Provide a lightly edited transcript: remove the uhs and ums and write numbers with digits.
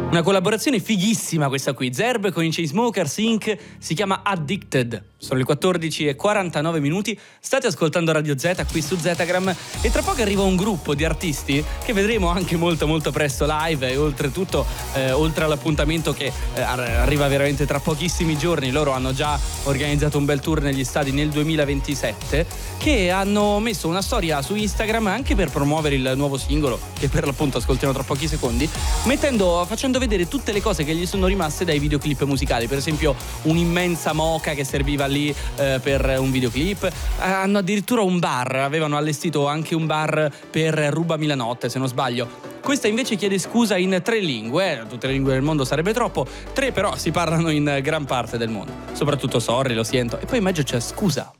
Una collaborazione fighissima questa qui, Zerb con i Chainsmokers Inc. Si chiama Addicted. Sono le 14:49, state ascoltando Radio Z qui su Zetagram e tra poco arriva un gruppo di artisti che vedremo anche molto molto presto live e oltretutto oltre all'appuntamento che arriva veramente tra pochissimi giorni, loro hanno già organizzato un bel tour negli stadi nel 2027, che hanno messo una storia su Instagram anche per promuovere il nuovo singolo che per l'appunto ascoltiamo tra pochi secondi, facendo vedere tutte le cose che gli sono rimaste dai videoclip musicali, per esempio un'immensa moca che serviva lì per un videoclip, hanno addirittura un bar, avevano allestito anche un bar per Rubami la notte se non sbaglio. Questa invece chiede scusa in 3 lingue, tutte le lingue del mondo sarebbe troppo, 3 però si parlano in gran parte del mondo, soprattutto sorry, lo sento, e poi in mezzo c'è scusa.